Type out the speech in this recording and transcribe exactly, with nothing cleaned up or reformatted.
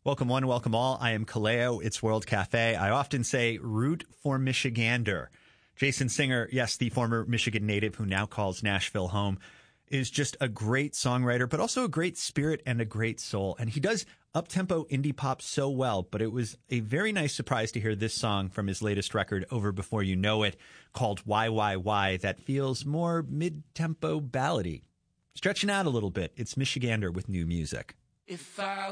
Welcome one, welcome all. I am Kaleo. It's World Cafe. I often say root for Michigander. Jason Singer, yes, the former Michigan native who now calls Nashville home, is just a great songwriter, but also a great spirit and a great soul. And he does up-tempo indie pop so well, but it was a very nice surprise to hear this song from his latest record, Over Before You Know It, called Why, Why, Why, that feels more mid-tempo ballady. Stretching out a little bit, it's Michigander with new music. If I